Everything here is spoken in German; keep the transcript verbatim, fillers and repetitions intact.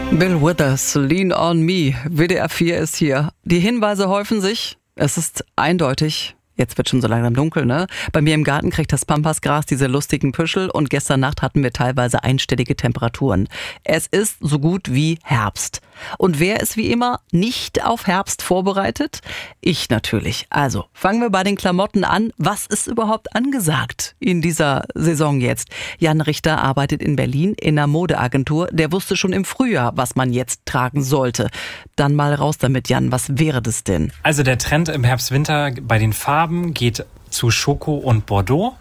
Bill Withers, Lean on Me. W D R vier ist hier. Die Hinweise häufen sich. Es ist eindeutig. Jetzt wird schon so langsam dunkel, ne? Bei mir im Garten kriegt das Pampasgras diese lustigen Püschel und gestern Nacht hatten wir teilweise einstellige Temperaturen. Es ist so gut wie Herbst. Und wer ist wie immer nicht auf Herbst vorbereitet? Ich natürlich. Also, fangen wir bei den Klamotten an. Was ist überhaupt angesagt in dieser Saison jetzt? Jan Richter arbeitet in Berlin in einer Modeagentur. Der wusste schon im Frühjahr, was man jetzt tragen sollte. Dann mal raus damit, Jan. Was wäre das denn? Also der Trend im Herbst-Winter bei den Farben geht zu Schoko und Bordeaux.